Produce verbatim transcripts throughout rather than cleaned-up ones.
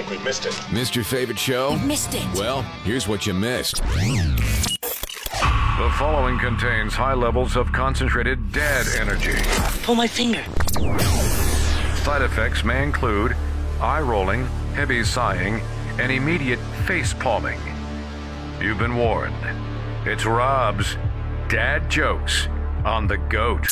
think we missed it. Missed your favorite show? You missed it. Well, here's what you missed. The following contains high levels of concentrated dad energy. Pull my finger. Side effects may include eye rolling, heavy sighing, and immediate face palming. You've been warned. It's Rob's Dad Jokes on the Goat.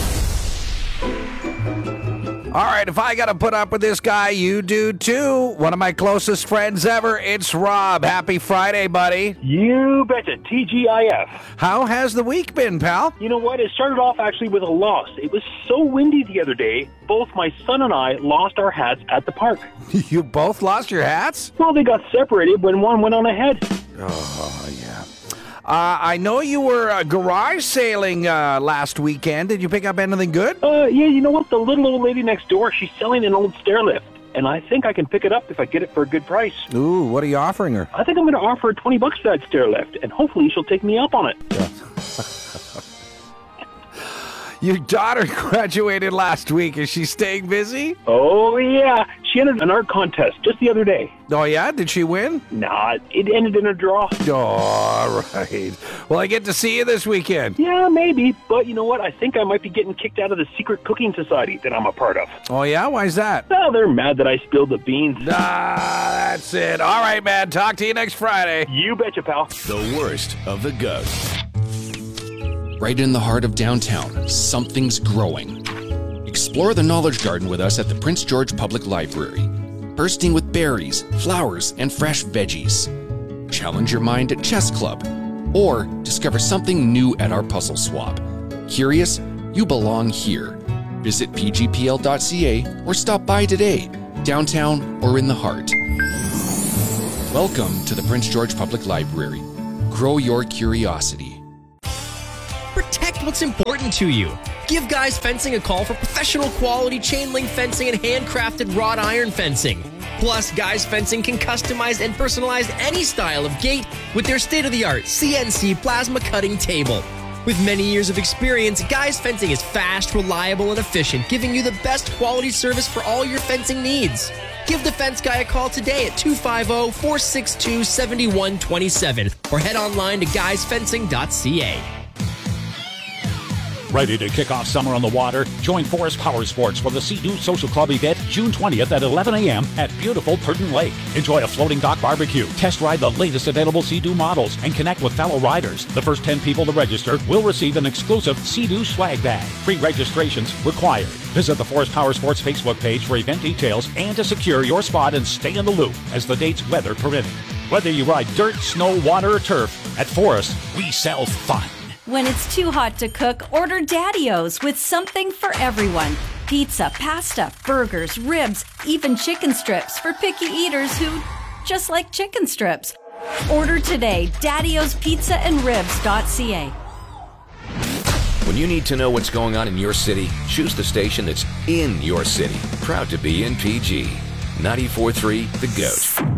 All right, if I got to put up with this guy, you do too. One of my closest friends ever, it's Rob. Happy Friday, buddy. You betcha, T G I F. How has the week been, pal? You know what? It started off actually with a loss. It was so windy the other day, both my son and I lost our hats at the park. You both lost your hats? Well, they got separated when one went on ahead. Oh, yeah. Uh, I know you were uh, garage sailing uh, last weekend. Did you pick up anything good? Uh, yeah, you know what? The little old lady next door, she's selling an old stair lift. And I think I can pick it up if I get it for a good price. Ooh, what are you offering her? I think I'm going to offer her twenty bucks for that stair lift, and hopefully she'll take me up on it. Your daughter graduated last week. Is she staying busy? Oh, yeah. She entered an art contest just the other day. Oh, yeah? Did she win? Nah, it ended in a draw. Oh, all right. Well, I get to see you this weekend. Yeah, maybe. But you know what? I think I might be getting kicked out of the secret cooking society that I'm a part of. Oh, yeah? Why's that? Well, they're mad that I spilled the beans. Ah, that's it. All right, man. Talk to you next Friday. You betcha, pal. The worst of the goat. Right in the heart of downtown, something's growing. Explore the Knowledge Garden with us at the Prince George Public Library, bursting with berries, flowers, and fresh veggies. Challenge your mind at Chess Club, or discover something new at our puzzle swap. Curious? You belong here. Visit p g p l dot c a or stop by today, downtown or in the heart. Welcome to the Prince George Public Library. Grow your curiosity. Protect what's important to you. Give Guys Fencing a call for professional quality chain link fencing and handcrafted wrought iron fencing. Plus, Guys Fencing can customize and personalize any style of gate with their state-of-the-art C N C plasma cutting table. With many years of experience, Guys Fencing is fast, reliable, and efficient, giving you the best quality service for all your fencing needs. Give the Fence Guy a call today at two five zero, four six two, seven one two seven or head online to guys fencing dot c a. Ready to kick off summer on the water? Join Forest Power Sports for the Sea-Doo Social Club event June twentieth at eleven a m at beautiful Purton Lake. Enjoy a floating dock barbecue, test ride the latest available Sea-Doo models, and connect with fellow riders. The first ten people to register will receive an exclusive Sea-Doo swag bag. Pre-registrations required. Visit the Forest Power Sports Facebook page for event details and to secure your spot and stay in the loop as the date's weather permitting. Whether you ride dirt, snow, water, or turf, at Forest, we sell fun. When it's too hot to cook, order Daddy-O's with something for everyone. Pizza, pasta, burgers, ribs, even chicken strips for picky eaters who just like chicken strips. Order today, daddy o's pizza and ribs dot c a. When you need to know what's going on in your city, choose the station that's in your city. Proud to be in P G. ninety-four point three The Goat.